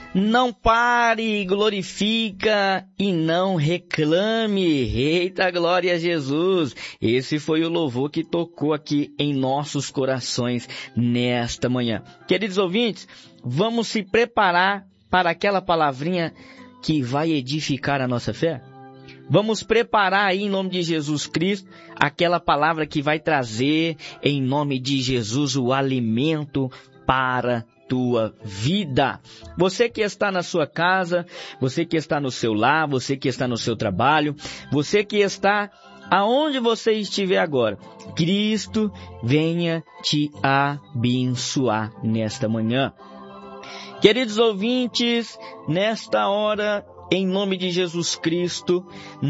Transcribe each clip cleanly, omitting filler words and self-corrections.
Não pare, glorifica e não reclame. Eita, glória a Jesus. Esse foi o louvor que tocou aqui em nossos corações nesta manhã. Queridos ouvintes, vamos se preparar para aquela palavrinha que vai edificar a nossa fé? Vamos preparar aí em nome de Jesus Cristo aquela palavra que vai trazer em nome de Jesus o alimento para tua vida. Você que está na sua casa, você que está no seu lar, você que está no seu trabalho, você que está aonde você estiver agora, Cristo venha te abençoar nesta manhã. Queridos ouvintes, nesta hora, em nome de Jesus Cristo,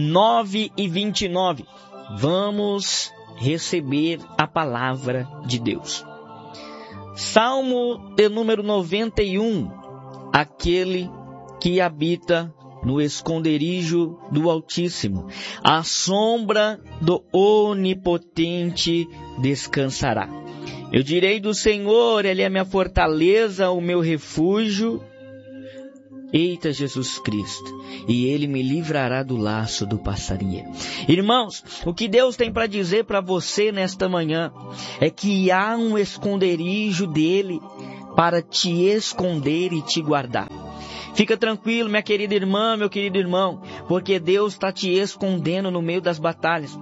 9h29, vamos receber a palavra de Deus. Salmo de número 91, aquele que habita no esconderijo do Altíssimo, à sombra do Onipotente descansará. Eu direi do Senhor, Ele é a minha fortaleza, o meu refúgio. Eita, Jesus Cristo, e Ele me livrará do laço do passarinheiro. Irmãos, o que Deus tem para dizer para você nesta manhã é que há um esconderijo dEle para te esconder e te guardar. Fica tranquilo, minha querida irmã, meu querido irmão, porque Deus está te escondendo no meio das batalhas.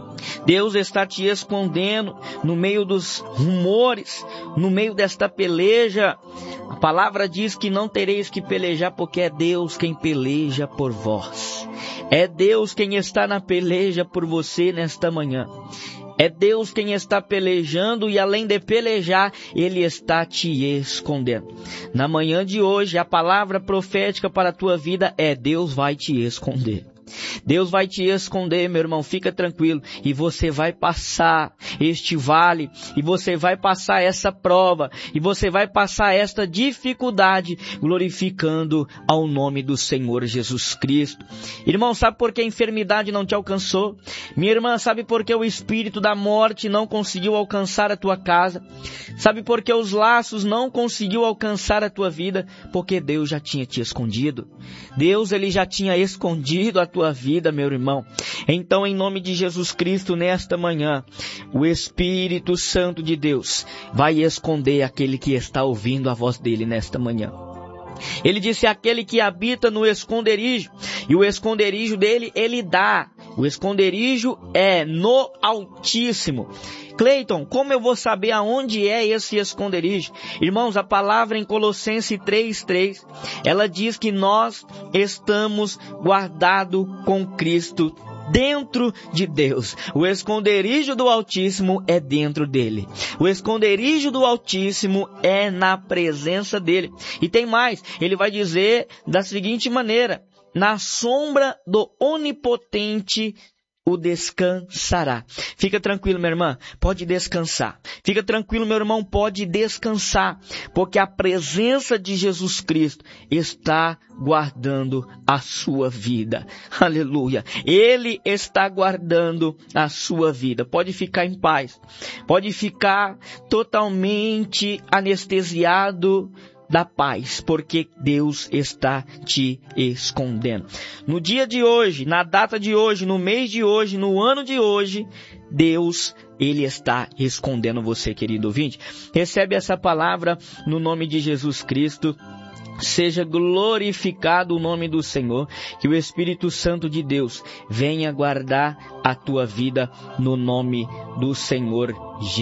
Deus está te escondendo no meio dos rumores, no meio desta peleja. A palavra diz que não tereis que pelejar, porque é Deus quem peleja por vós. É Deus quem está na peleja por você nesta manhã. É Deus quem está pelejando e além de pelejar, Ele está te escondendo. Na manhã de hoje, a palavra profética para a tua vida é: Deus vai te esconder. Deus vai te esconder, meu irmão, fica tranquilo, e você vai passar este vale, e você vai passar essa prova, e você vai passar esta dificuldade, glorificando ao nome do Senhor Jesus Cristo. Irmão, sabe por que a enfermidade não te alcançou? Minha irmã, sabe por que o espírito da morte não conseguiu alcançar a tua casa? Sabe por que os laços não conseguiu alcançar a tua vida? Porque Deus já tinha te escondido. Deus, Ele já tinha escondido a tua vida, meu irmão. Então, em nome de Jesus Cristo, nesta manhã, o Espírito Santo de Deus vai esconder aquele que está ouvindo a voz dele nesta manhã. Ele disse: aquele que habita no esconderijo, e o esconderijo dele, ele dá. O esconderijo é no Altíssimo. Cleiton, como eu vou saber aonde é esse esconderijo? Irmãos, a palavra em Colossenses 3:3, ela diz que nós estamos guardados com Cristo dentro de Deus. O esconderijo do Altíssimo é dentro dele. O esconderijo do Altíssimo é na presença dele. E tem mais, ele vai dizer da seguinte maneira: na sombra do Onipotente o descansará. Fica tranquilo, minha irmã, pode descansar. Fica tranquilo, meu irmão, pode descansar, porque a presença de Jesus Cristo está guardando a sua vida. Aleluia. Ele está guardando a sua vida. Pode ficar em paz. Pode ficar totalmente anestesiado da paz, porque Deus está te escondendo. No dia de hoje, na data de hoje, no mês de hoje, no ano de hoje, Deus, Ele está escondendo você, querido ouvinte. Recebe essa palavra no nome de Jesus Cristo. Seja glorificado o nome do Senhor, que o Espírito Santo de Deus venha guardar a tua vida no nome do Senhor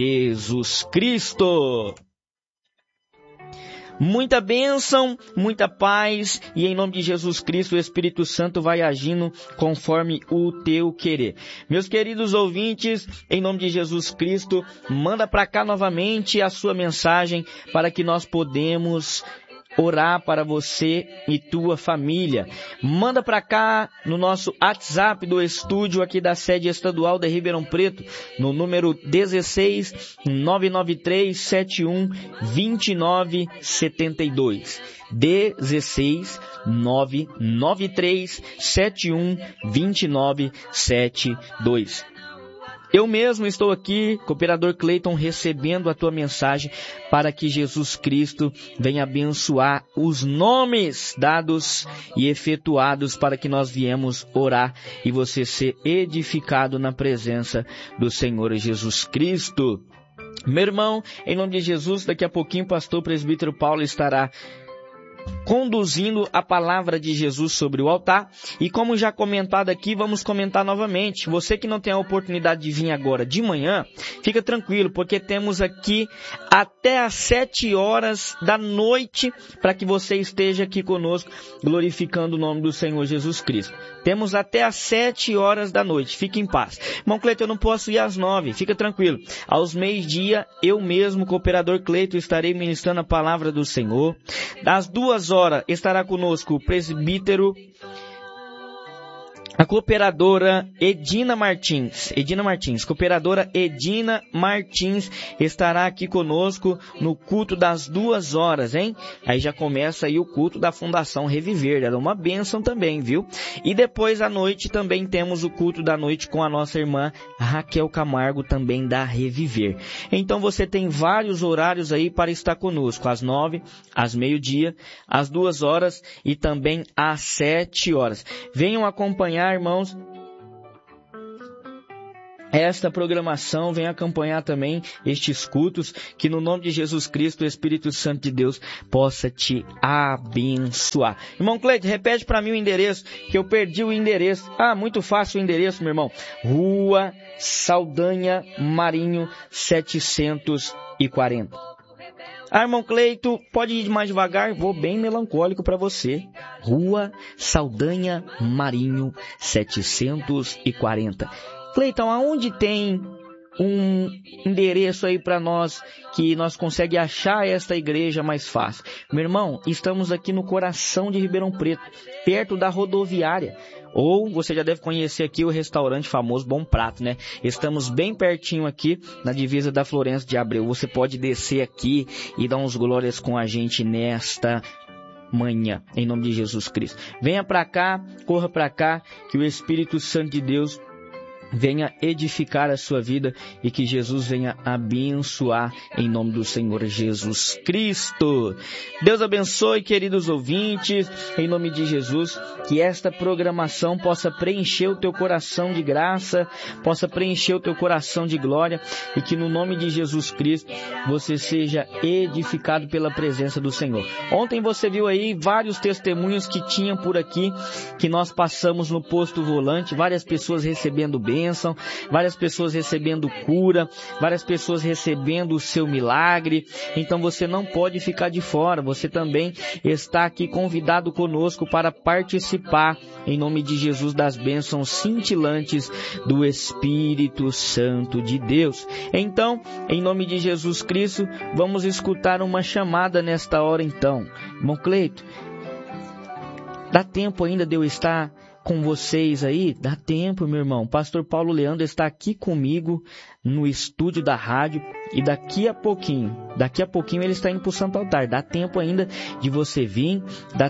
Jesus Cristo. Muita bênção, muita paz, e em nome de Jesus Cristo o Espírito Santo vai agindo conforme o teu querer. Meus queridos ouvintes, em nome de Jesus Cristo, manda para cá novamente a sua mensagem para que nós podemos orar para você e tua família. Manda para cá no nosso WhatsApp do estúdio aqui da sede estadual de Ribeirão Preto, no número 16 993 71 29 72. 16 993 71 29 72. Eu mesmo estou aqui, cooperador Cleiton, recebendo a tua mensagem para que Jesus Cristo venha abençoar os nomes dados e efetuados para que nós viemos orar e você ser edificado na presença do Senhor Jesus Cristo. Meu irmão, em nome de Jesus, daqui a pouquinho o pastor presbítero Paulo estará conduzindo a palavra de Jesus sobre o altar. E como já comentado aqui, vamos comentar novamente. Você que não tem a oportunidade de vir agora de manhã, fica tranquilo, porque temos aqui até às 7 horas da noite para que você esteja aqui conosco, glorificando o nome do Senhor Jesus Cristo. Temos até às 7 horas da noite, fique em paz. Irmão Cleiton, eu não posso ir às 9, fica tranquilo. Aos meio-dia, eu mesmo, cooperador Cleiton, estarei ministrando a palavra do Senhor. Às 2 horas estará conosco o presbítero, a cooperadora Edina Martins, cooperadora Edina Martins estará aqui conosco no culto das 2 horas, hein? Aí já começa aí o culto da Fundação Reviver, era uma bênção também, viu? E depois à noite também temos o culto da noite com a nossa irmã Raquel Camargo, também da Reviver. Então você tem vários horários aí para estar conosco, às 9, às meio-dia, às 2 horas e também às 7 horas. Venham acompanhar, irmãos, esta programação, vem acompanhar também estes cultos, que no nome de Jesus Cristo, o Espírito Santo de Deus possa te abençoar. Irmão Cleiton, repete para mim o endereço, que eu perdi o endereço. Muito fácil o endereço, meu irmão. Rua Saldanha Marinho 740. Irmão Cleito, pode ir mais devagar? Vou bem melancólico para você. Rua Saldanha Marinho 740. Cleiton, aonde tem um endereço aí para nós, que nós conseguimos achar esta igreja mais fácil? Meu irmão, estamos aqui no coração de Ribeirão Preto, perto da rodoviária. Ou você já deve conhecer aqui o restaurante famoso Bom Prato, né? Estamos bem pertinho aqui na divisa da Florencio de Abreu. Você pode descer aqui e dar uns glórias com a gente nesta manhã, em nome de Jesus Cristo. Venha para cá, corra para cá, que o Espírito Santo de Deus venha edificar a sua vida e que Jesus venha abençoar em nome do Senhor Jesus Cristo. Deus abençoe, queridos ouvintes, em nome de Jesus, que esta programação possa preencher o teu coração de graça, possa preencher o teu coração de glória e que no nome de Jesus Cristo você seja edificado pela presença do Senhor. Ontem você viu aí vários testemunhos que tinham por aqui, que nós passamos no posto volante, várias pessoas recebendo bênção, várias pessoas recebendo cura, várias pessoas recebendo o seu milagre. Então você não pode ficar de fora, você também está aqui convidado conosco para participar em nome de Jesus das bênçãos cintilantes do Espírito Santo de Deus. Então, em nome de Jesus Cristo, vamos escutar uma chamada nesta hora então. Irmão Cleito, dá tempo ainda de eu estar com vocês aí? Dá tempo, meu irmão. Pastor Paulo Leandro está aqui comigo no estúdio da rádio e daqui a pouquinho ele está indo para o Santo Altar. Dá tempo ainda de você vir,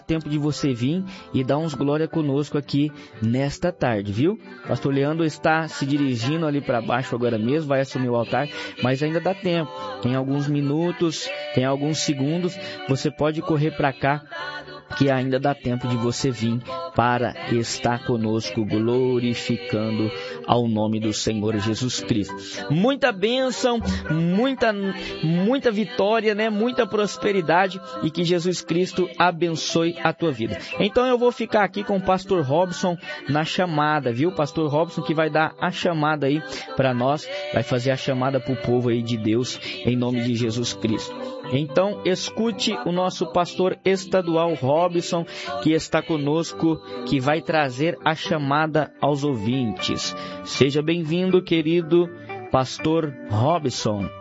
e dar uns glória conosco aqui nesta tarde, viu? Pastor Leandro está se dirigindo ali para baixo agora mesmo, vai assumir o altar, mas ainda dá tempo. Tem alguns minutos, tem alguns segundos, você pode correr para cá, que ainda dá tempo de você vir para estar conosco glorificando ao nome do Senhor Jesus Cristo. Muita bênção, muita vitória, né? Muita prosperidade e que Jesus Cristo abençoe a tua vida. Então eu vou ficar aqui com o pastor Robson na chamada, viu? Pastor Robson que vai dar a chamada aí para nós, vai fazer a chamada para o povo aí de Deus em nome de Jesus Cristo. Então escute o nosso pastor estadual Robson, que está conosco, que vai trazer a chamada aos ouvintes. Seja bem-vindo, querido pastor Robson.